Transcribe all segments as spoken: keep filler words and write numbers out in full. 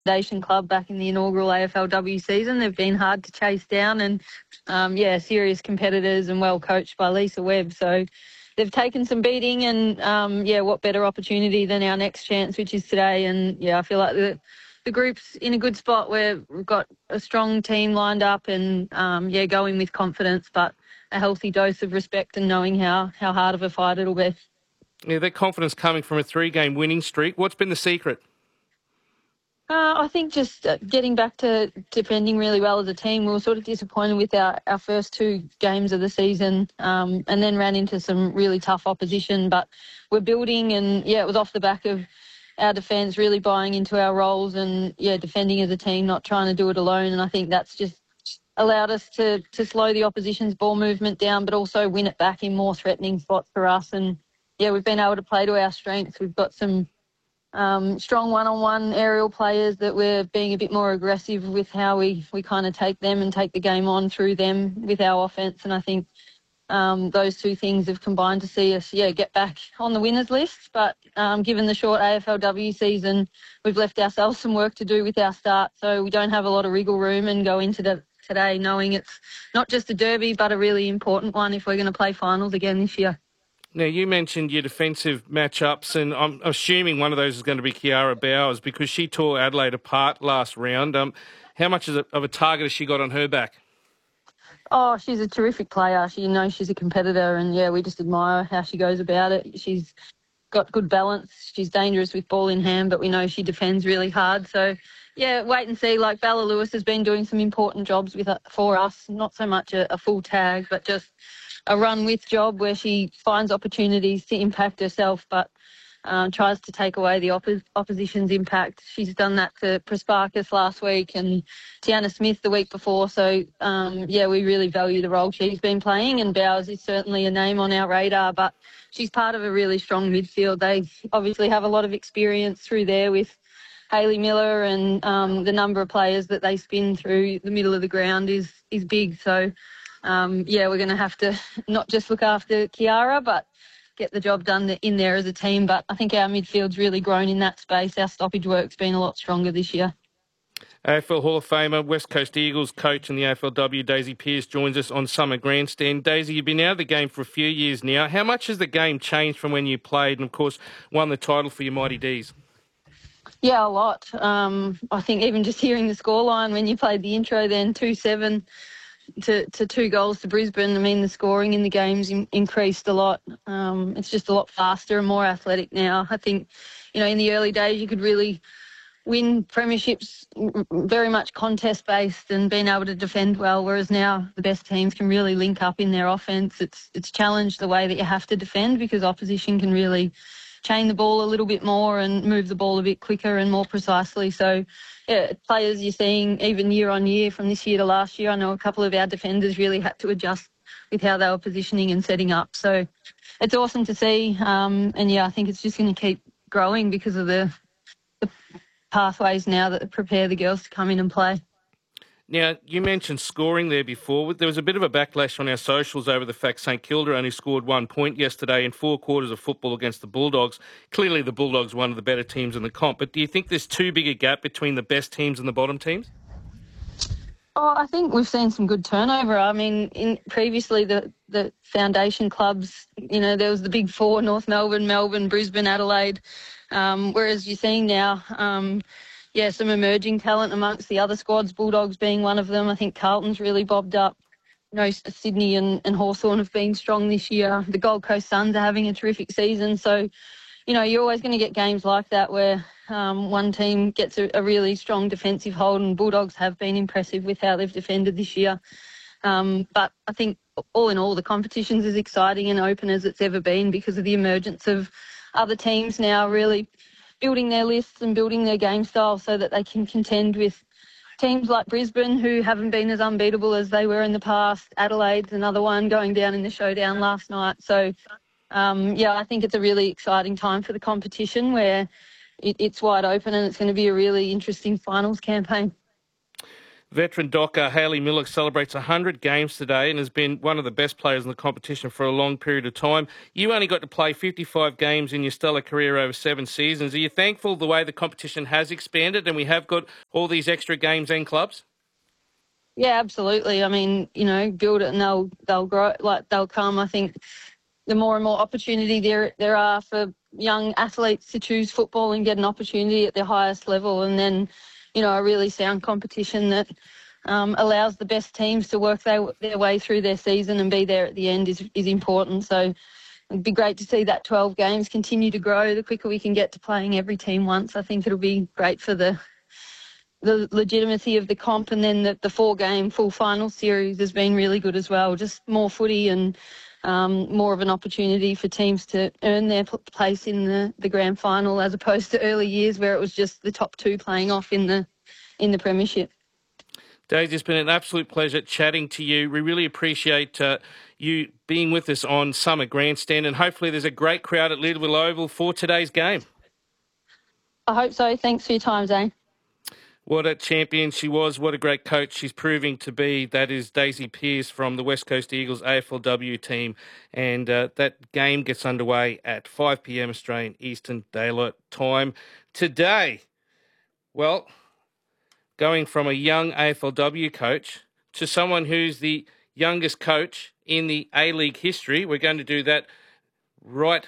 Foundation Club back in the inaugural A F L W season. They've been hard to chase down and, um, yeah, serious competitors and well coached by Lisa Webb. So they've taken some beating and, um, yeah, what better opportunity than our next chance, which is today. And, yeah, I feel like the, the group's in a good spot where we've got a strong team lined up and, um, yeah, going with confidence, but a healthy dose of respect and knowing how, how hard of a fight it'll be. Yeah, that confidence coming from a three-game winning streak. What's been the secret? Uh, I think just uh, getting back to defending really well as a team. We were sort of disappointed with our, our first two games of the season um, and then ran into some really tough opposition. But we're building and, yeah, it was off the back of our defence really buying into our roles and, yeah, defending as a team, not trying to do it alone. And I think that's just allowed us to, to slow the opposition's ball movement down but also win it back in more threatening spots for us. And, yeah, we've been able to play to our strengths. We've got some Um, strong one-on-one aerial players that we're being a bit more aggressive with how we, we kind of take them and take the game on through them with our offence. And I think um, those two things have combined to see us, yeah, get back on the winners list. But um, given the short A F L W season, we've left ourselves some work to do with our start. So we don't have a lot of wriggle room and go into the, today knowing it's not just a derby but a really important one if we're going to play finals again this year. Now, you mentioned your defensive matchups, and I'm assuming one of those is going to be Kiara Bowers because she tore Adelaide apart last round. Um, how much of a target has she got on her back? Oh, she's a terrific player. She knows she's a competitor, and, yeah, we just admire how she goes about it. She's got good balance. She's dangerous with ball in hand, but we know she defends really hard. So, yeah, wait and see. Like, Bella Lewis has been doing some important jobs with for us, not so much a, a full tag, but just a run-with job where she finds opportunities to impact herself but um, tries to take away the oppo- opposition's impact. She's done that to Prasparkas last week and Tiana Smith the week before. So, um, yeah, we really value the role she's been playing, and Bowers is certainly a name on our radar, but she's part of a really strong midfield. They obviously have a lot of experience through there with Hayley Miller, and um, the number of players that they spin through the middle of the ground is, is big. So, Um, yeah, we're going to have to not just look after Kiara, but get the job done in there as a team. But I think our midfield's really grown in that space. Our stoppage work's been a lot stronger this year. A F L Hall of Famer, West Coast Eagles coach in the A F L W, Daisy Pearce, joins us on Summer Grandstand. Daisy, you've been out of the game for a few years now. How much has the game changed from when you played and, of course, won the title for your Mighty D's? Yeah, a lot. Um, I think even just hearing the scoreline when you played the intro then, two seven, To, to two goals to Brisbane. I mean, the scoring in the games in, increased a lot. Um, it's just a lot faster and more athletic now. I think, you know, in the early days you could really win premierships very much contest-based and being able to defend well, whereas now the best teams can really link up in their offence. It's, it's challenged the way that you have to defend because opposition can really chain the ball a little bit more and move the ball a bit quicker and more precisely. So, yeah, players you're seeing even year on year from this year to last year. I know a couple of our defenders really had to adjust with how they were positioning and setting up. So it's awesome to see. Um, and, yeah, I think it's just going to keep growing because of the, the pathways now that prepare the girls to come in and play. Now, you mentioned scoring there before. There was a bit of a backlash on our socials over the fact St Kilda only scored one point yesterday in four quarters of football against the Bulldogs. Clearly, the Bulldogs are one of the better teams in the comp. But do you think there's too big a gap between the best teams and the bottom teams? Oh, I think we've seen some good turnover. I mean, in previously the, the foundation clubs, you know, there was the big four, North Melbourne, Melbourne, Brisbane, Adelaide. Um, whereas you're seeing now, um, yeah, some emerging talent amongst the other squads, Bulldogs being one of them. I think Carlton's really bobbed up. You know, Sydney and, and Hawthorn have been strong this year. The Gold Coast Suns are having a terrific season. So, you know, you're always going to get games like that where um, one team gets a, a really strong defensive hold, and Bulldogs have been impressive with how they've defended this year. Um, but I think all in all, the competition's as exciting and open as it's ever been because of the emergence of other teams now really building their lists and building their game style so that they can contend with teams like Brisbane, who haven't been as unbeatable as they were in the past. Adelaide's another one going down in the showdown last night. So, um, yeah, I think it's a really exciting time for the competition where it, it's wide open and it's going to be a really interesting finals campaign. Veteran docker Hayley Millock celebrates one hundred games today and has been one of the best players in the competition for a long period of time. You only got to play fifty-five games in your stellar career over seven seasons. Are you thankful the way the competition has expanded and we have got all these extra games and clubs? Yeah, absolutely. I mean, you know, build it and they'll they'll grow, like they'll come. I think the more and more opportunity there there are for young athletes to choose football and get an opportunity at their highest level, and then, you know, a really sound competition that um, allows the best teams to work their, their way through their season and be there at the end is, is important. So it'd be great to see that twelve games continue to grow. The quicker we can get to playing every team once, I think it'll be great for the the legitimacy of the comp. And then the, the four-game full final series has been really good as well. Just more footy and um, more of an opportunity for teams to earn their place in the, the grand final, as opposed to early years where it was just the top two playing off in the in the premiership. Daisy, it's been an absolute pleasure chatting to you. We really appreciate uh, you being with us on Summer Grandstand, and hopefully there's a great crowd at Leederville Oval for today's game. I hope so. Thanks for your time, Zane. What a champion she was. What a great coach she's proving to be. That is Daisy Pearce from the West Coast Eagles A F L W team. And uh, that game gets underway at five p.m. Australian Eastern Daylight Time today. Well, going from a young A F L W coach to someone who's the youngest coach in the A-League history. We're going to do that right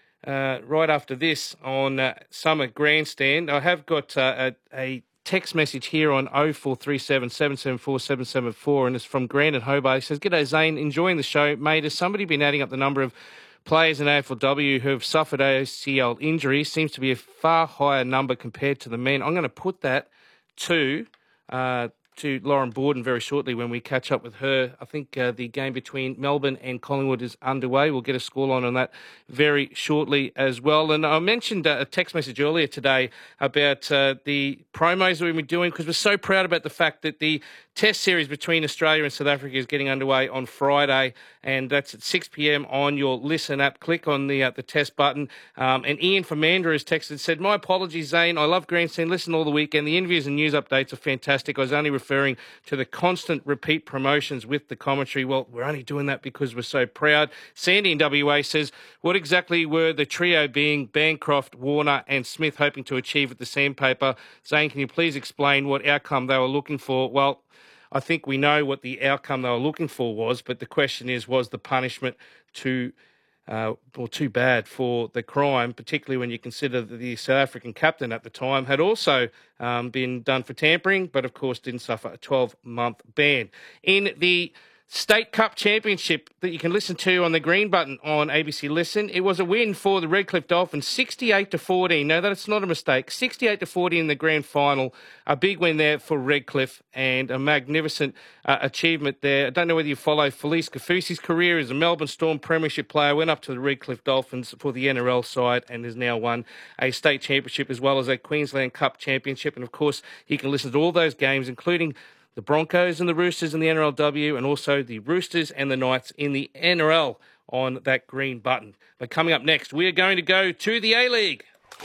uh, right after this on uh, Summer Grandstand. I have got uh, a, a text message here on oh four three seven, seven seven four, seven seven four, and it's from Grant at Hobart. He says, "G'day Zane, enjoying the show. Mate, has somebody been adding up the number of players in A F L W who have suffered A C L injuries? Seems to be a far higher number compared to the men." I'm going to put that to uh, to Lauren Borden very shortly when we catch up with her. I think uh, the game between Melbourne and Collingwood is underway. We'll get a scoreline on that very shortly as well. And I mentioned uh, a text message earlier today about uh, the promos that we've been doing, because we're so proud about the fact that the Test series between Australia and South Africa is getting underway on Friday, and that's at six p.m. on your Listen app. Click on the uh, the Test button. Um, and Ian from Mandurah has texted and said, "My apologies, Zane. I love Grandstand. Listen all the weekend. The interviews and news updates are fantastic. I was only referring to the constant repeat promotions with the commentary." Well, we're only doing that because we're so proud. Sandy in W A says, "What exactly were the trio being Bancroft, Warner and Smith hoping to achieve at the Sandpaper? Zane, can you please explain what outcome they were looking for?" Well, I think we know what the outcome they were looking for was, but the question is, was the punishment too, uh, or too bad for the crime, particularly when you consider that the South African captain at the time had also um, been done for tampering, but of course didn't suffer a twelve-month ban. In the State Cup Championship that you can listen to on the green button on A B C Listen, it was a win for the Redcliffe Dolphins, sixty-eight to fourteen. No, that's not a mistake. sixty-eight to fourteen in the grand final. A big win there for Redcliffe and a magnificent uh, achievement there. I don't know whether you follow Felice Kafusi's career as a Melbourne Storm premiership player. Went up to the Redcliffe Dolphins for the N R L side and has now won a state championship as well as a Queensland Cup championship. And of course, you can listen to all those games, including the Broncos and the Roosters in the N R L W, and also the Roosters and the Knights in the N R L on that green button. But coming up next, we are going to go to the A-League.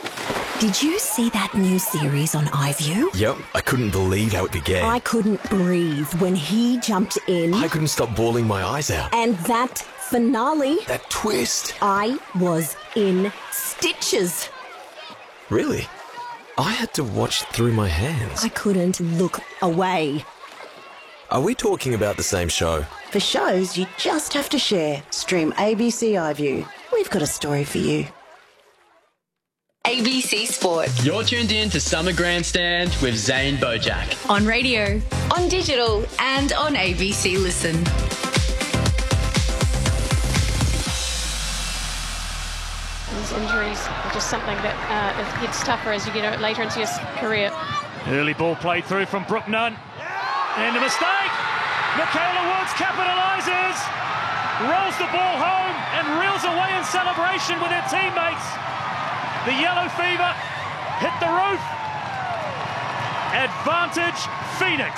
Did you see that new series on iView? Yep, I couldn't believe how it began. I couldn't breathe when he jumped in. I couldn't stop bawling my eyes out. And that finale. That twist. I was in stitches. Really? I had to watch through my hands. I couldn't look away. Are we talking about the same show? For shows you just have to share. Stream A B C iView. We've got a story for you. A B C Sport. You're tuned in to Summer Grandstand with Zane Bojack. On radio, on digital, and on A B C Listen. These injuries are just something that uh, gets tougher as you get later into your career. Early ball played through from Brooke Nunn. And a mistake. Michaela Woods capitalises, rolls the ball home and reels away in celebration with her teammates. The yellow fever hit the roof. Advantage Phoenix.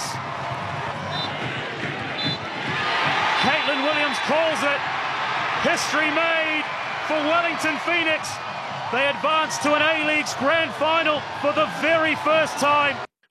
Caitlin Williams calls it. History made for Wellington Phoenix. They advance to an A-League's grand final for the very first time.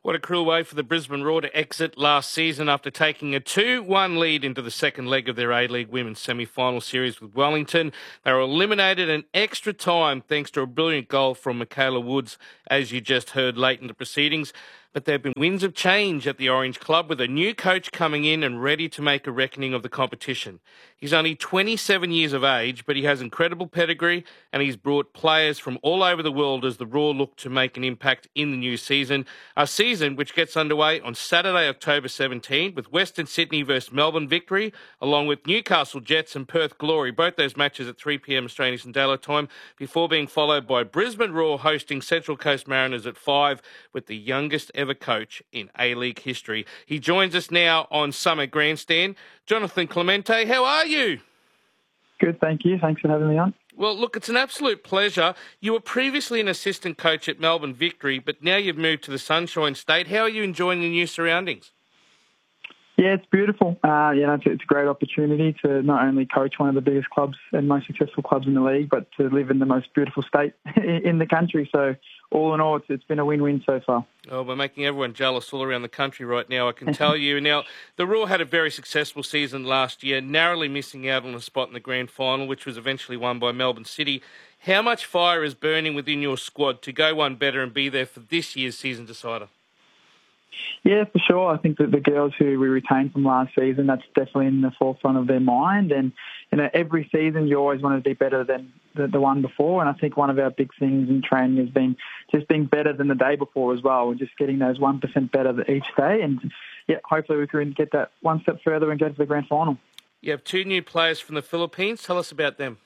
What a cruel way for the Brisbane Roar to exit last season after taking a two one lead into the second leg of their A-League Women's semi-final series with Wellington. They were eliminated in extra time thanks to a brilliant goal from Michaela Woods, as you just heard late in the proceedings. But there have been winds of change at the Orange Club with a new coach coming in and ready to make a reckoning of the competition. He's only twenty-seven years of age, but he has incredible pedigree and he's brought players from all over the world as the Roar look to make an impact in the new season. A season which gets underway on Saturday, October seventeenth with Western Sydney versus Melbourne Victory, along with Newcastle Jets and Perth Glory. Both those matches at three p m Australian Eastern Daylight Time, before being followed by Brisbane Roar hosting Central Coast Mariners at five with the youngest ever coach in A-League history. He joins us now on Summer Grandstand. Jonathan Clemente, how are you? Good, thank you. Thanks for having me on. Well, look, it's an absolute pleasure. You were previously an assistant coach at Melbourne Victory, but now you've moved to the Sunshine State. How are you enjoying the new surroundings? Yeah, it's beautiful. Uh, you know, it's, it's a great opportunity to not only coach one of the biggest clubs and most successful clubs in the league, but to live in the most beautiful state in the country. So, all in all, it's, it's been a win-win so far. Oh, we're making everyone jealous all around the country right now, I can tell you. Now, the Roar had a very successful season last year, narrowly missing out on a spot in the grand final, which was eventually won by Melbourne City. How much fire is burning within your squad to go one better and be there for this year's season decider? Yeah, for sure. I think that the girls who we retained from last season, that's definitely in the forefront of their mind. And, you know, every season you always want to be better than the, the one before. And I think one of our big things in training has been just being better than the day before as well, and just getting those one percent better each day. And, yeah, hopefully we can get that one step further and go to the grand final. You have two new players from the Philippines. Tell us about them.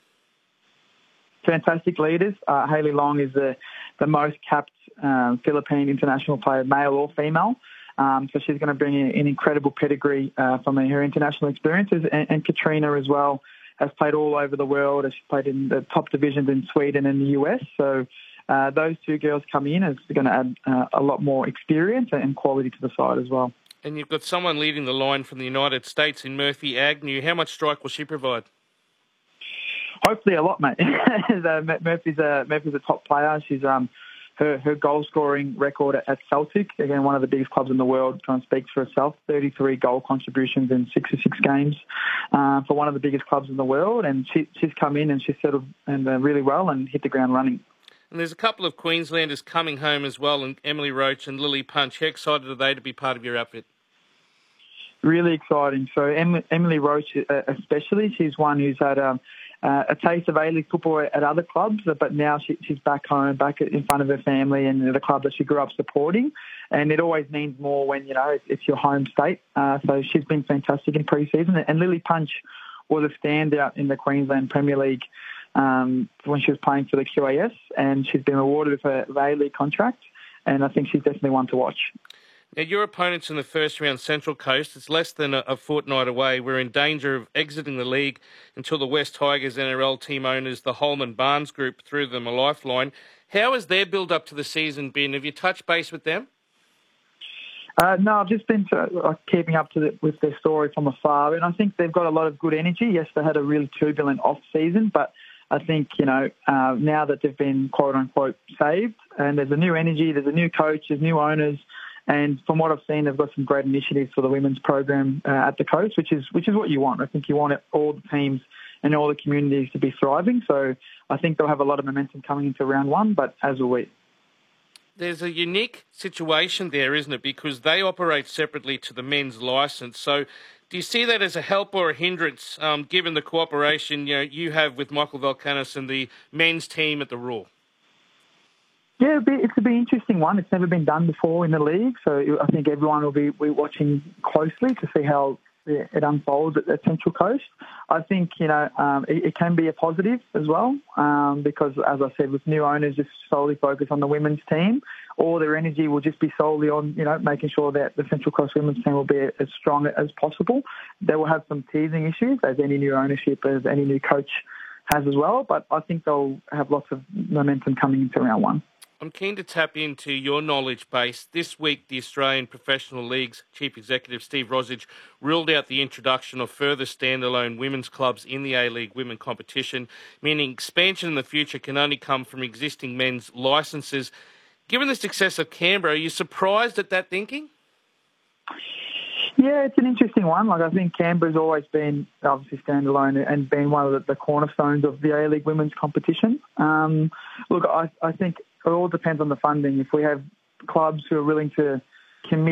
Fantastic leaders. Uh, Hayley Long is the, the most capped um, Philippine international player, male or female. Um, so she's going to bring in an incredible pedigree uh, from her international experiences. And, and Katrina as well has played all over the world. She's played in the top divisions in Sweden and the U S. So uh, those two girls coming in is going to add uh, a lot more experience and quality to the side as well. And you've got someone leading the line from the United States in Murphy Agnew. How much strike will she provide? Hopefully a lot, mate. Murphy's a Murphy's a top player. She's um her her goal scoring record at Celtic, again one of the biggest clubs in the world, kind of speaks for itself. thirty-three goal contributions in sixty-six games uh, for one of the biggest clubs in the world, and she, she's come in and she's settled and uh, really well and hit the ground running. And there's a couple of Queenslanders coming home as well, and Emily Roach and Lily Punch. How excited are they to be part of your outfit? Really exciting. So em- Emily Roach, uh, especially, she's one who's had um, uh, a taste of A-League football at other clubs, but now she, she's back home, back in front of her family and the club that she grew up supporting. And it always means more when, you know, it's, it's your home state. Uh, so she's been fantastic in pre-season. And Lily Punch was a standout in the Queensland Premier League um, when she was playing for the Q A S, and she's been awarded with a A-League contract. And I think she's definitely one to watch. Now, your opponents in the first round, Central Coast, it's less than a, a fortnight away. We're in danger of exiting the league until the West Tigers N R L team owners, the Holman Barnes Group, threw them a lifeline. How has their build-up to the season been? Have you touched base with them? Uh, no, I've just been to, uh, keeping up to the, with their story from afar, and I think they've got a lot of good energy. Yes, they had a really turbulent off-season, but I think, you know, uh, now that they've been quote-unquote saved, and there's a new energy, there's a new coach, there's new owners. And from what I've seen, they've got some great initiatives for the women's program uh, at the coast, which is which is what you want. I think you want it, all the teams and all the communities to be thriving. So I think they'll have a lot of momentum coming into round one, but as will we. There's a unique situation there, isn't it? Because they operate separately to the men's licence. So do you see that as a help or a hindrance, um, given the cooperation you know you have with Michael Valkanis and the men's team at the Roar? Yeah, it'll be, it's a be interesting one. It's never been done before in the league, so I think everyone will be, be watching closely to see how it unfolds at, at Central Coast. I think, you know, um, it, it can be a positive as well um, because, as I said, with new owners just solely focus on the women's team, all their energy will just be solely on, you know, making sure that the Central Coast women's team will be as strong as possible. They will have some teasing issues, as any new ownership, as any new coach has as well, but I think they'll have lots of momentum coming into round one. I'm keen to tap into your knowledge base. This week, the Australian Professional League's Chief Executive, Steve Rosage, ruled out the introduction of further standalone women's clubs in the A-League women competition, meaning expansion in the future can only come from existing men's licences. Given the success of Canberra, are you surprised at that thinking? Yeah, it's an interesting one. Like, I think Canberra's always been obviously standalone and been one of the, the cornerstones of the A-League women's competition. Um, look, I, I think it all depends on the funding. If we have clubs who are willing to commit